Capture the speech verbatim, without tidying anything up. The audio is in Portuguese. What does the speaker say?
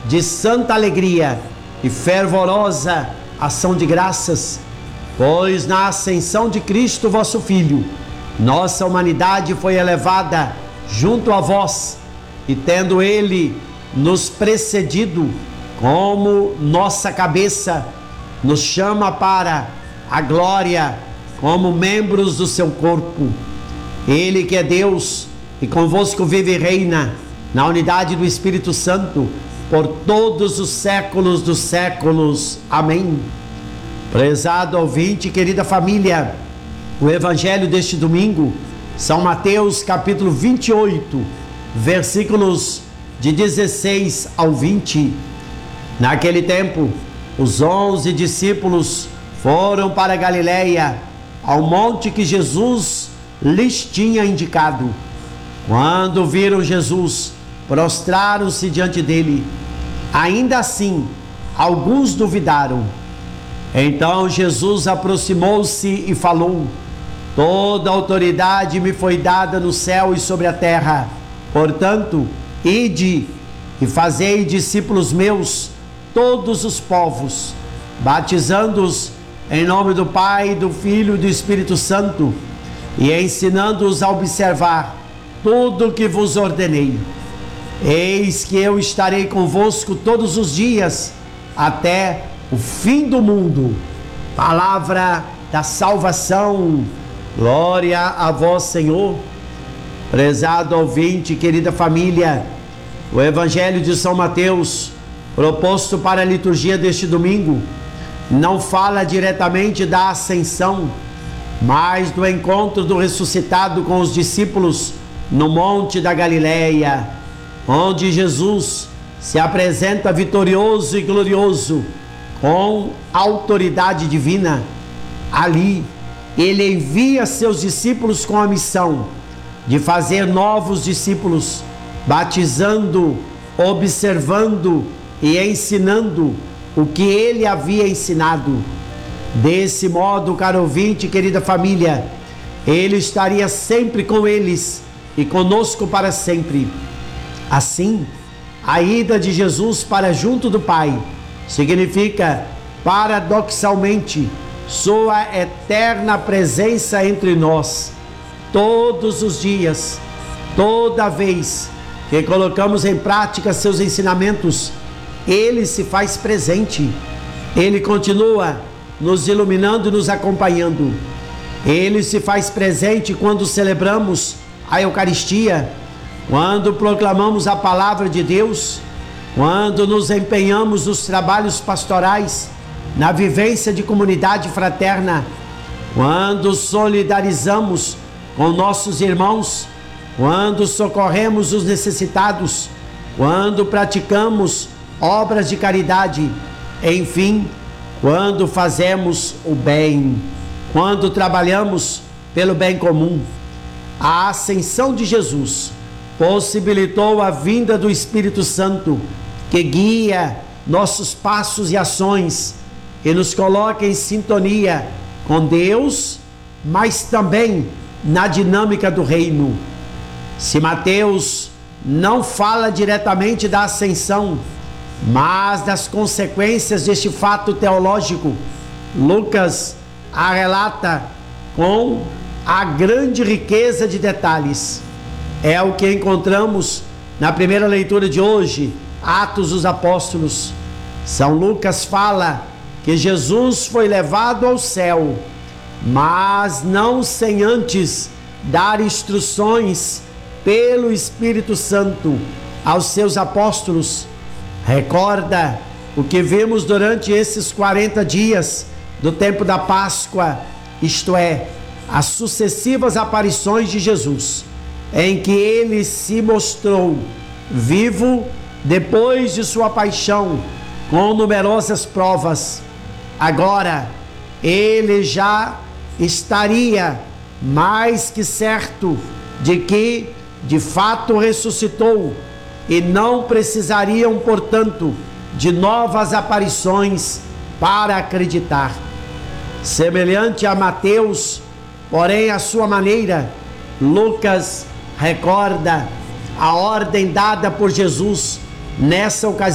de santa alegria e fervorosa ação de graças, pois na ascensão de Cristo, vosso Filho, nossa humanidade foi elevada junto a vós, e tendo Ele nos precedido como nossa cabeça, nos chama para a glória como membros do seu corpo. Ele que é Deus e convosco vive e reina na unidade do Espírito Santo por todos os séculos dos séculos. Amém. Prezado ouvinte, querida família, o evangelho deste domingo, São Mateus capítulo vinte e oito, versículos de dezesseis ao vinte. Naquele tempo, os onze discípulos foram para a Galileia, ao monte que Jesus lhes tinha indicado. Quando viram Jesus, prostraram-se diante dele. Ainda assim, alguns duvidaram. Então Jesus aproximou-se e falou: toda autoridade me foi dada no céu e sobre a terra. Portanto, ide e fazei discípulos meus todos os povos, batizando-os em nome do Pai, do Filho e do Espírito Santo, e ensinando-os a observar tudo o que vos ordenei. Eis que eu estarei convosco todos os dias, até o fim do mundo. Palavra da salvação. Glória a vós, Senhor. Prezado ouvinte, querida família, o Evangelho de São Mateus, proposto para a liturgia deste domingo, não fala diretamente da ascensão, mas do encontro do ressuscitado com os discípulos no Monte da Galileia, onde Jesus se apresenta vitorioso e glorioso, com autoridade divina. Ali, ele envia seus discípulos com a missão de fazer novos discípulos, batizando, observando e ensinando o que ele havia ensinado. Desse modo, caro ouvinte, querida família, ele estaria sempre com eles e conosco para sempre. Assim, a ida de Jesus para junto do Pai significa, paradoxalmente, sua eterna presença entre nós, todos os dias, toda vez que colocamos em prática seus ensinamentos. Ele se faz presente, ele continua nos iluminando e nos acompanhando. Ele se faz presente quando celebramos a Eucaristia, quando proclamamos a palavra de Deus, quando nos empenhamos nos trabalhos pastorais, na vivência de comunidade fraterna, quando solidarizamos com nossos irmãos, quando socorremos os necessitados, quando praticamos obras de caridade, enfim, quando fazemos o bem, quando trabalhamos pelo bem comum. A ascensão de Jesus possibilitou a vinda do Espírito Santo, que guia nossos passos e ações e nos coloca em sintonia com Deus, mas também na dinâmica do reino. Se Mateus não fala diretamente da ascensão, mas das consequências deste fato teológico, Lucas a relata com a grande riqueza de detalhes. É o que encontramos na primeira leitura de hoje, Atos dos Apóstolos. São Lucas fala que Jesus foi levado ao céu, mas não sem antes dar instruções pelo Espírito Santo aos seus apóstolos. Recorda o que vimos durante esses quarenta dias do tempo da Páscoa, isto é, as sucessivas aparições de Jesus, em que ele se mostrou vivo depois de sua paixão, com numerosas provas. Agora, ele já estaria mais que certo de que, de fato, ressuscitou, e não precisariam, portanto, de novas aparições para acreditar. Semelhante a Mateus, porém, à sua maneira, Lucas recorda a ordem dada por Jesus nessa ocasião